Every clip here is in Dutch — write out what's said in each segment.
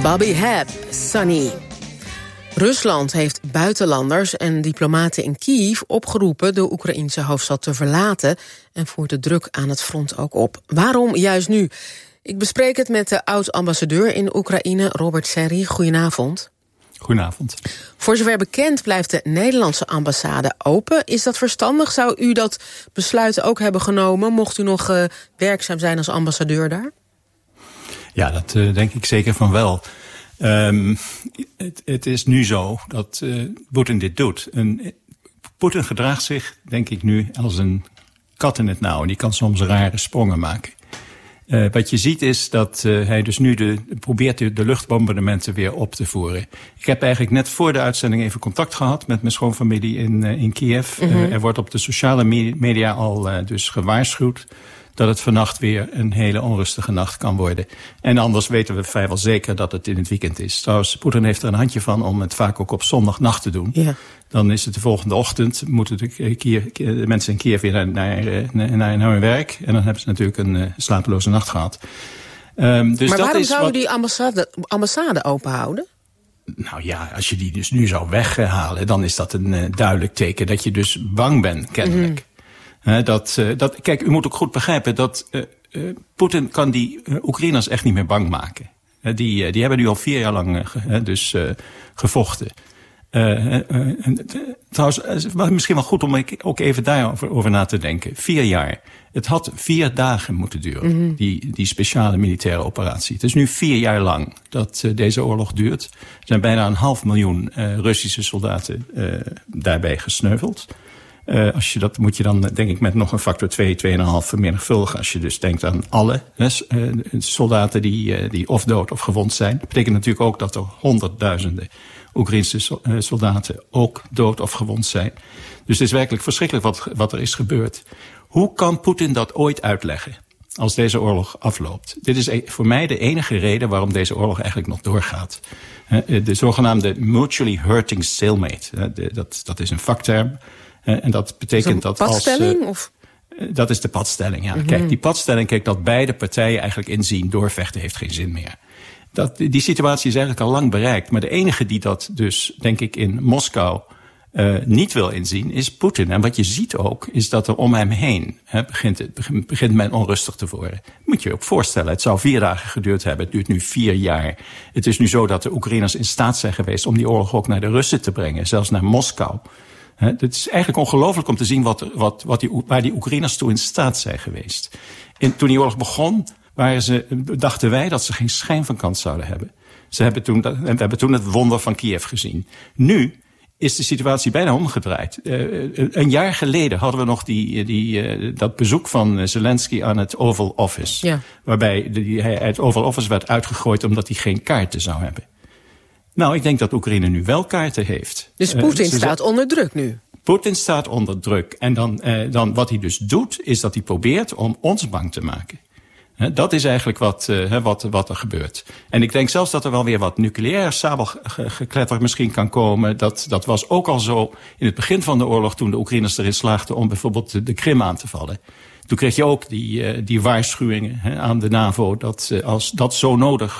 Bobby Hebb, Sunny. Rusland heeft buitenlanders en diplomaten in Kiev opgeroepen de Oekraïense hoofdstad te verlaten en voert de druk aan het front ook op. Waarom juist nu? Ik bespreek het met de oud-ambassadeur in Oekraïne, Robert Serry. Goedenavond. Goedenavond. Voor zover bekend blijft de Nederlandse ambassade open. Is dat verstandig? Zou u dat besluit ook hebben genomen, mocht u nog werkzaam zijn als ambassadeur daar? Ja, dat denk ik zeker van wel. Het is nu zo dat Poetin dit doet. Poetin gedraagt zich, denk ik nu, als een kat in het nauw. En die kan soms rare sprongen maken. Wat je ziet is dat hij dus nu probeert de luchtbombardementen weer op te voeren. Ik heb eigenlijk net voor de uitzending even contact gehad met mijn schoonfamilie in Kiev. Mm-hmm. Er wordt op de sociale media al dus gewaarschuwd dat het vannacht weer een hele onrustige nacht kan worden. En anders weten we vrijwel zeker dat het in het weekend is. Trouwens, Poetin heeft er een handje van om het vaak ook op zondagnacht te doen. Ja. Dan is het de volgende ochtend, moeten de mensen in Kiev weer naar hun werk. En dan hebben ze natuurlijk een slapeloze nacht gehad. Dus maar waarom zou u die ambassade open houden? Nou ja, als je die dus nu zou weghalen, dan is dat een duidelijk teken dat je dus bang bent, kennelijk. Kijk, u moet ook goed begrijpen dat Poetin kan die Oekraïners echt niet meer bang maken. Die hebben nu al 4 jaar lang gevochten. Trouwens, het is misschien wel goed om ook even daarover na te denken. 4 jaar. Het had 4 dagen moeten duren, mm-hmm. die speciale militaire operatie. Het is nu 4 jaar lang dat deze oorlog duurt. Er zijn bijna 500.000 Russische soldaten daarbij gesneuveld. Dat moet je dan, denk ik, met nog een factor 2,5 vermenigvuldigen. Als je dus denkt aan alle soldaten die of dood of gewond zijn. Dat betekent natuurlijk ook dat er honderdduizenden Oekraïnse soldaten ook dood of gewond zijn. Dus het is werkelijk verschrikkelijk wat er is gebeurd. Hoe kan Poetin dat ooit uitleggen als deze oorlog afloopt? Dit is voor mij de enige reden waarom deze oorlog eigenlijk nog doorgaat. De zogenaamde mutually hurting stalemate. Dat is een vakterm. En dat betekent dat als... padstelling? Of? Dat is de padstelling, ja. Mm-hmm. Kijk, die padstelling, dat beide partijen eigenlijk inzien, doorvechten heeft geen zin meer. Die situatie is eigenlijk al lang bereikt. Maar de enige die dat dus, denk ik, in Moskou niet wil inzien, is Poetin. En wat je ziet ook, is dat er om hem heen begint men onrustig te worden. Moet je je ook voorstellen, het zou 4 dagen geduurd hebben. Het duurt nu 4 jaar. Het is nu zo dat de Oekraïners in staat zijn geweest om die oorlog ook naar de Russen te brengen. Zelfs naar Moskou. Het is eigenlijk ongelooflijk om te zien waar die Oekraïners toe in staat zijn geweest. Toen die oorlog begon, dachten wij dat ze geen schijn van kans zouden hebben. We hebben toen het wonder van Kiev gezien. Nu is de situatie bijna omgedraaid. Een jaar geleden hadden we nog dat bezoek van Zelensky aan het Oval Office. Ja. Waarbij hij uit het Oval Office werd uitgegooid omdat hij geen kaarten zou hebben. Nou, ik denk dat Oekraïne nu wel kaarten heeft. Dus Poetin staat onder druk nu? Poetin staat onder druk. En dan wat hij dus doet, is dat hij probeert om ons bang te maken. Dat is eigenlijk wat er gebeurt. En ik denk zelfs dat er wel weer wat nucleair sabelgekletter misschien kan komen. Dat was ook al zo in het begin van de oorlog, toen de Oekraïners erin slaagden om bijvoorbeeld de Krim aan te vallen. Toen kreeg je ook die waarschuwingen aan de NAVO dat als dat zo nodig...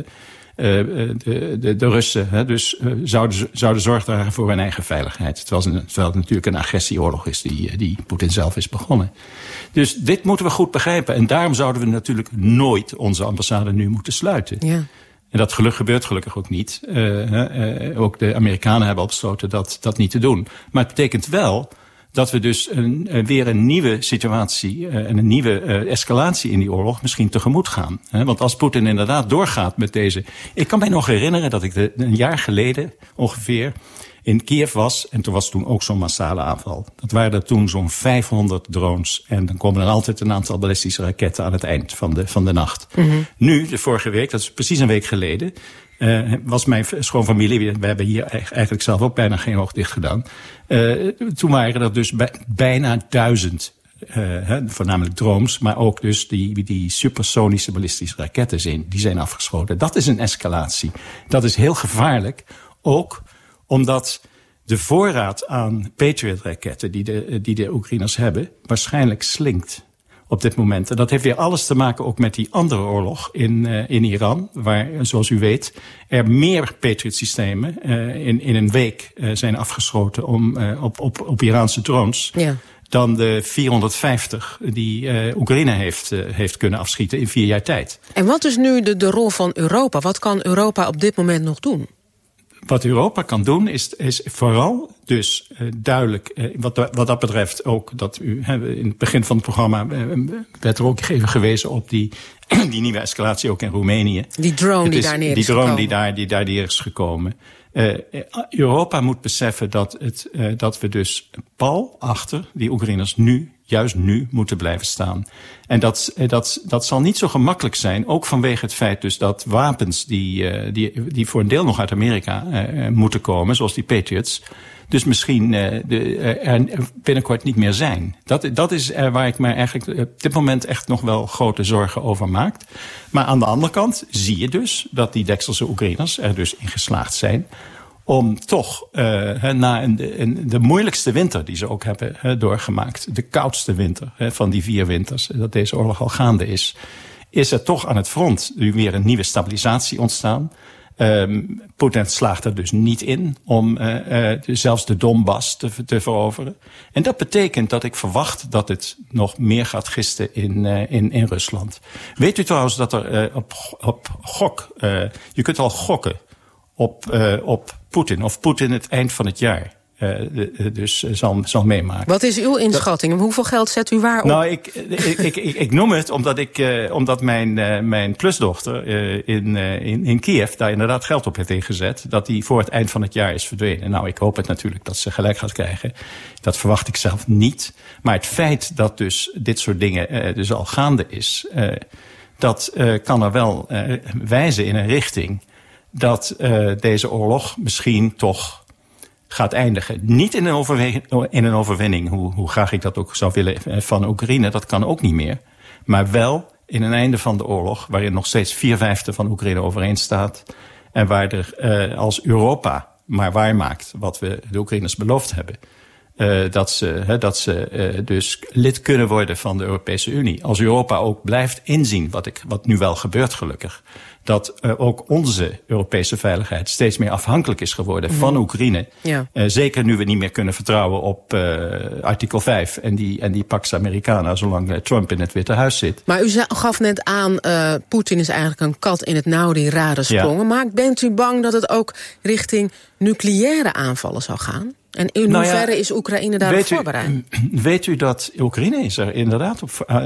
de Russen zouden zorg dragen voor hun eigen veiligheid. Terwijl het natuurlijk een agressieoorlog is die Poetin zelf is begonnen. Dus dit moeten we goed begrijpen. En daarom zouden we natuurlijk nooit onze ambassade nu moeten sluiten. Ja. En dat gebeurt gelukkig ook niet. Ook de Amerikanen hebben al besloten dat niet te doen. Maar het betekent wel dat we dus weer een nieuwe situatie en een nieuwe escalatie in die oorlog misschien tegemoet gaan. Want als Poetin inderdaad doorgaat met deze... Ik kan mij nog herinneren dat ik een jaar geleden ongeveer in Kiev was. En toen ook zo'n massale aanval. Dat waren er toen zo'n 500 drones. En dan komen er altijd een aantal ballistische raketten aan het eind van de nacht. Mm-hmm. Nu, de vorige week, dat is precies een week geleden... was mijn schoonfamilie, we hebben hier eigenlijk zelf ook bijna geen oog dicht gedaan. Toen waren er dus bijna 1000, voornamelijk drones, maar ook dus die supersonische ballistische raketten die zijn afgeschoten. Dat is een escalatie. Dat is heel gevaarlijk, ook omdat de voorraad aan Patriot-raketten die de Oekraïners hebben waarschijnlijk slinkt. op dit moment. En dat heeft weer alles te maken ook met die andere oorlog in Iran, waar, zoals u weet, er meer Patriot-systemen in een week zijn afgeschoten op Iraanse drones. Ja. Dan de 450 die Oekraïne heeft kunnen afschieten in 4 jaar tijd. En wat is nu de rol van Europa? Wat kan Europa op dit moment nog doen? Wat Europa kan doen is vooral dus duidelijk, wat dat betreft ook, dat u in het begin van het programma werd er ook even gewezen op die nieuwe escalatie ook in Roemenië. Die drone die daar neer is gekomen. Die drone die daar neer is gekomen. Europa moet beseffen dat we dus pal achter die Oekraïners juist nu moeten blijven staan. En dat zal niet zo gemakkelijk zijn, ook vanwege het feit dus dat wapens die voor een deel nog uit Amerika moeten komen, zoals die Patriots, dus misschien er binnenkort niet meer zijn. Dat is waar ik me eigenlijk op dit moment echt nog wel grote zorgen over maak. Maar aan de andere kant zie je dus dat die Dekselse Oekraïners er dus in geslaagd zijn om toch na de moeilijkste winter die ze ook hebben doorgemaakt, de koudste winter van die 4 winters, dat deze oorlog al gaande is er toch aan het front nu weer een nieuwe stabilisatie ontstaan. Poetin slaagt er dus niet in om zelfs de Donbass te veroveren. En dat betekent dat ik verwacht dat het nog meer gaat gisten in Rusland. Weet u trouwens dat er je kunt al gokken op Poetin, of Poetin het eind van het jaar dus zal meemaken. Wat is uw inschatting? Hoeveel geld zet u waar op? Nou, ik noem het omdat mijn plusdochter in Kiev daar inderdaad geld op heeft ingezet, dat die voor het eind van het jaar is verdwenen. Nou, ik hoop het natuurlijk dat ze gelijk gaat krijgen. Dat verwacht ik zelf niet. Maar het feit dat dus dit soort dingen dus al gaande is, dat kan er wel wijzen in een richting dat deze oorlog misschien toch gaat eindigen. Niet in een overwinning, hoe graag ik dat ook zou willen van Oekraïne, dat kan ook niet meer. Maar wel in een einde van de oorlog, waarin nog steeds 4/5 van Oekraïne overeen staat. En waar er als Europa maar waarmaakt wat we de Oekraïners beloofd hebben. Dat ze dus lid kunnen worden van de Europese Unie. Als Europa ook blijft inzien, wat nu wel gebeurt gelukkig, dat ook onze Europese veiligheid steeds meer afhankelijk is geworden van Oekraïne. Ja. Zeker nu we niet meer kunnen vertrouwen op artikel 5 en die Pax Americana, zolang Trump in het Witte Huis zit. Maar u gaf net aan, Poetin is eigenlijk een kat in het nauw die raden sprongen. Ja. Maar bent u bang dat het ook richting nucleaire aanvallen zou gaan? En in hoeverre is Oekraïne daarop voorbereid? Weet u dat Oekraïne is er inderdaad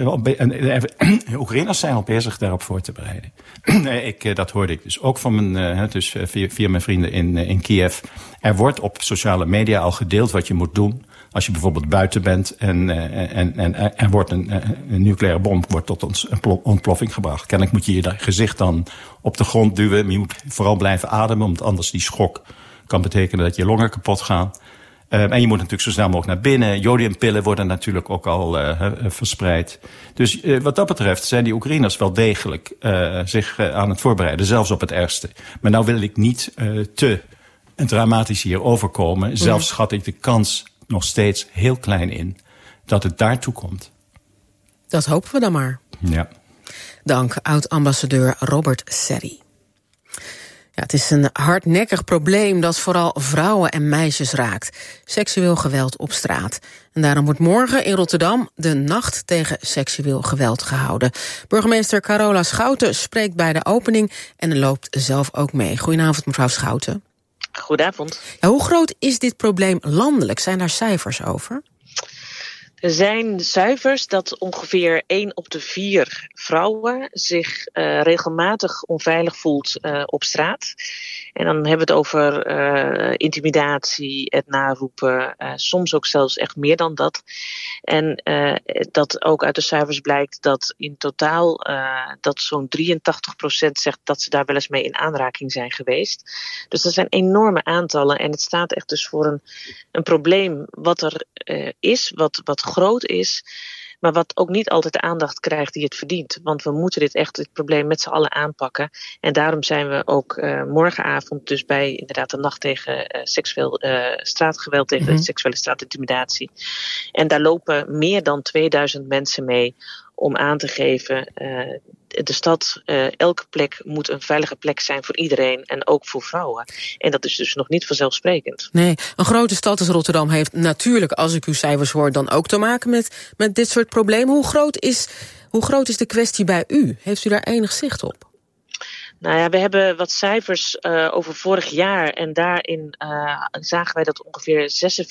Oekraïners zijn al bezig daarop voor te bereiden. Dat hoorde ik dus ook van via mijn vrienden in Kiev. Er wordt op sociale media al gedeeld wat je moet doen als je bijvoorbeeld buiten bent en er wordt een nucleaire bom tot ontploffing gebracht. Kennelijk moet je je gezicht dan op de grond duwen. Je moet vooral blijven ademen, want anders die schok kan betekenen dat je longen kapot gaan. En je moet natuurlijk zo snel mogelijk naar binnen. Jodiumpillen worden natuurlijk ook al verspreid. Dus wat dat betreft zijn die Oekraïners wel degelijk zich aan het voorbereiden. Zelfs op het ergste. Maar nou wil ik niet te dramatisch hier overkomen. Zelf schat ik de kans nog steeds heel klein in dat het daartoe komt. Dat hopen we dan maar. Ja. Dank, oud-ambassadeur Robert Serri. Ja, het is een hardnekkig probleem dat vooral vrouwen en meisjes raakt. Seksueel geweld op straat. En daarom wordt morgen in Rotterdam de Nacht tegen seksueel geweld gehouden. Burgemeester Carola Schouten spreekt bij de opening en loopt zelf ook mee. Goedenavond, mevrouw Schouten. Goedenavond. Ja, hoe groot is dit probleem landelijk? Zijn daar cijfers over? Er zijn cijfers dat ongeveer 1 op de 4 vrouwen zich regelmatig onveilig voelt op straat. En dan hebben we het over intimidatie, het naroepen, soms ook zelfs echt meer dan dat. En dat ook uit de cijfers blijkt dat in totaal dat zo'n 83% zegt dat ze daar wel eens mee in aanraking zijn geweest. Dus dat zijn enorme aantallen en het staat echt dus voor een probleem wat er is, wat groot is, maar wat ook niet altijd de aandacht krijgt die het verdient. Want we moeten dit probleem met z'n allen aanpakken. En daarom zijn we ook morgenavond dus bij inderdaad de Nacht tegen seksueel straatgeweld, tegen seksuele straatintimidatie. En daar lopen meer dan 2000 mensen mee om aan te geven, de stad, elke plek moet een veilige plek zijn voor iedereen en ook voor vrouwen. En dat is dus nog niet vanzelfsprekend. Nee, een grote stad als Rotterdam heeft natuurlijk, als ik uw cijfers hoor, dan ook te maken met dit soort problemen. Hoe groot is de kwestie bij u? Heeft u daar enig zicht op? Nou ja, we hebben wat cijfers over vorig jaar en daarin zagen wij dat ongeveer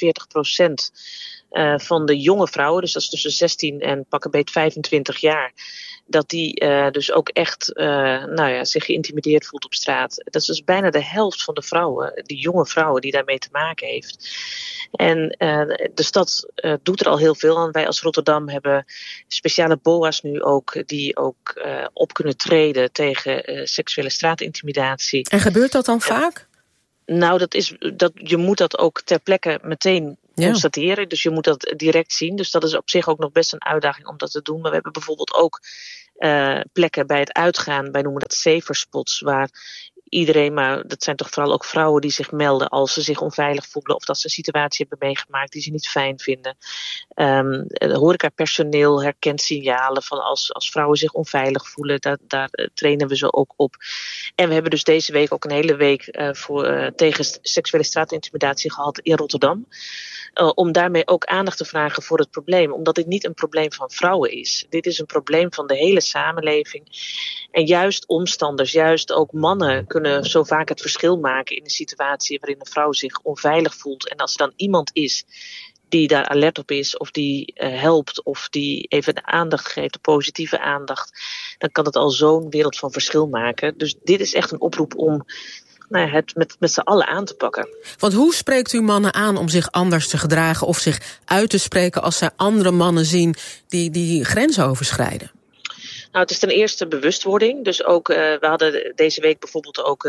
46% van de jonge vrouwen, dus dat is tussen 16 en pak een beet 25 jaar, dat die dus ook echt zich geïntimideerd voelt op straat. Dat is dus bijna de helft van de vrouwen, die jonge vrouwen, die daarmee te maken heeft. En de stad doet er al heel veel aan. Wij als Rotterdam hebben speciale BOA's nu ook, die ook op kunnen treden tegen seksuele straatintimidatie. En gebeurt dat dan vaak? Nou, je moet dat ook ter plekke meteen constateren. Dus je moet dat direct zien. Dus dat is op zich ook nog best een uitdaging om dat te doen. Maar we hebben bijvoorbeeld ook plekken bij het uitgaan, wij noemen dat safer spots, waar iedereen, maar dat zijn toch vooral ook vrouwen die zich melden als ze zich onveilig voelen of dat ze een situatie hebben meegemaakt die ze niet fijn vinden. Horecapersoneel herkent signalen van als vrouwen zich onveilig voelen, daar trainen we ze ook op. En we hebben dus deze week ook een hele week tegen seksuele straatintimidatie gehad in Rotterdam. Om daarmee ook aandacht te vragen voor het probleem. Omdat dit niet een probleem van vrouwen is. Dit is een probleem van de hele samenleving. En juist omstanders, juist ook mannen kunnen zo vaak het verschil maken in een situatie waarin een vrouw zich onveilig voelt. En als er dan iemand is die daar alert op is, of die helpt, of die even de aandacht geeft, de positieve aandacht, dan kan het al zo'n wereld van verschil maken. Dus dit is echt een oproep om het met z'n allen aan te pakken. Want hoe spreekt u mannen aan om zich anders te gedragen of zich uit te spreken als zij andere mannen zien die grenzen overschrijden? Nou, het is ten eerste bewustwording. Dus ook, we hadden deze week bijvoorbeeld ook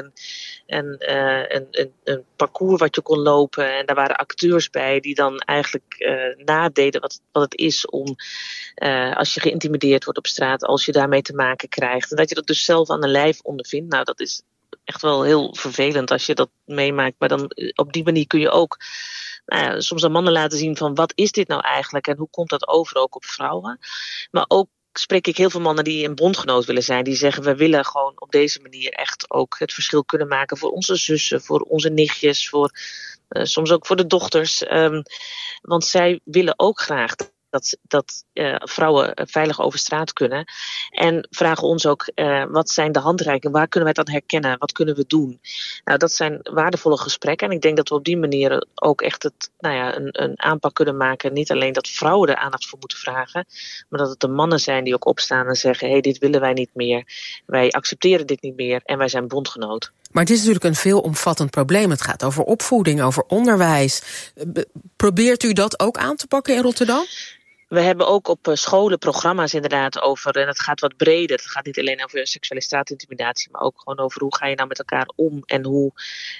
een parcours wat je kon lopen. En daar waren acteurs bij die dan eigenlijk nadeden wat het is om, als je geïntimideerd wordt op straat, als je daarmee te maken krijgt. En dat je dat dus zelf aan de lijf ondervindt. Nou, dat is echt wel heel vervelend als je dat meemaakt. Maar dan op die manier kun je ook soms aan mannen laten zien van wat is dit nou eigenlijk en hoe komt dat over ook op vrouwen. Maar ook spreek ik heel veel mannen die een bondgenoot willen zijn. Die zeggen we willen gewoon op deze manier echt ook het verschil kunnen maken voor onze zussen, voor onze nichtjes, soms ook voor de dochters. Want zij willen ook graag dat vrouwen veilig over straat kunnen. En vragen ons ook, wat zijn de handreikingen? Waar kunnen wij dat herkennen? Wat kunnen we doen? Nou, dat zijn waardevolle gesprekken. En ik denk dat we op die manier ook echt een aanpak kunnen maken. Niet alleen dat vrouwen er aandacht voor moeten vragen, maar dat het de mannen zijn die ook opstaan en zeggen, hey, dit willen wij niet meer. Wij accepteren dit niet meer en wij zijn bondgenoot. Maar het is natuurlijk een veelomvattend probleem. Het gaat over opvoeding, over onderwijs. Probeert u dat ook aan te pakken in Rotterdam? We hebben ook op scholen programma's inderdaad over, en het gaat wat breder. Het gaat niet alleen over seksuele straatintimidatie, maar ook gewoon over hoe ga je nou met elkaar om en hoe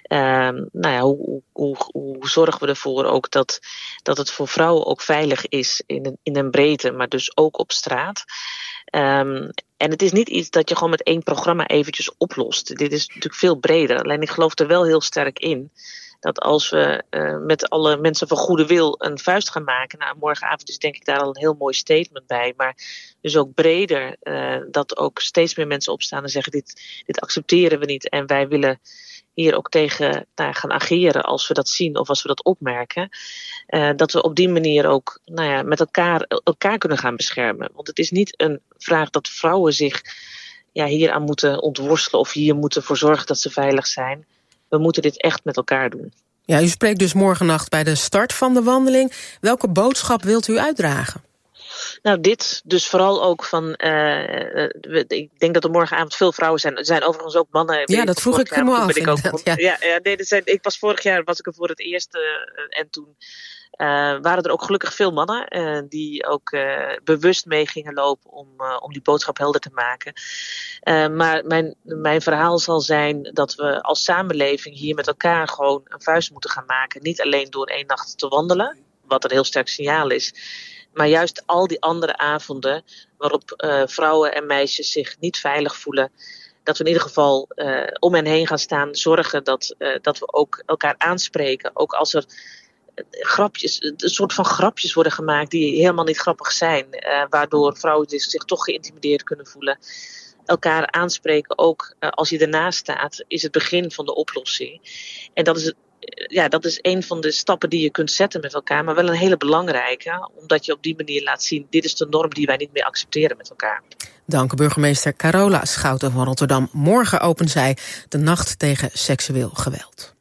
zorgen we ervoor ook dat het voor vrouwen ook veilig is in een breedte, maar dus ook op straat. En het is niet iets dat je gewoon met één programma eventjes oplost. Dit is natuurlijk veel breder. Alleen ik geloof er wel heel sterk in dat als we met alle mensen van goede wil een vuist gaan maken, morgenavond is denk ik daar al een heel mooi statement bij, maar dus ook breder, dat ook steeds meer mensen opstaan en zeggen dit accepteren we niet en wij willen hier ook tegen gaan ageren als we dat zien of als we dat opmerken. Dat we op die manier ook met elkaar kunnen gaan beschermen. Want het is niet een vraag dat vrouwen zich hier aan moeten ontworstelen of hier moeten voor zorgen dat ze veilig zijn. We moeten dit echt met elkaar doen. Ja, u spreekt dus morgennacht bij de start van de wandeling. Welke boodschap wilt u uitdragen? Nou, dit dus vooral ook van, ik denk dat er morgenavond veel vrouwen zijn. Er zijn overigens ook mannen. Ja, dat vroeg ik me af. Ik was vorig jaar was ik er voor het eerst en toen waren er ook gelukkig veel mannen die ook bewust mee gingen lopen om die boodschap helder te maken. Maar mijn verhaal zal zijn dat we als samenleving hier met elkaar gewoon een vuist moeten gaan maken. Niet alleen door 1 nacht te wandelen, wat een heel sterk signaal is. Maar juist al die andere avonden waarop vrouwen en meisjes zich niet veilig voelen, dat we in ieder geval om hen heen gaan staan, zorgen dat we ook elkaar aanspreken. Ook als er een soort van grapjes worden gemaakt die helemaal niet grappig zijn. Waardoor vrouwen zich toch geïntimideerd kunnen voelen. Elkaar aanspreken, ook als je ernaast staat, is het begin van de oplossing. En dat is een van de stappen die je kunt zetten met elkaar, maar wel een hele belangrijke, omdat je op die manier laat zien, dit is de norm die wij niet meer accepteren met elkaar. Dank burgemeester Carola Schouten van Rotterdam. Morgen opent zij de Nacht tegen Seksueel Geweld.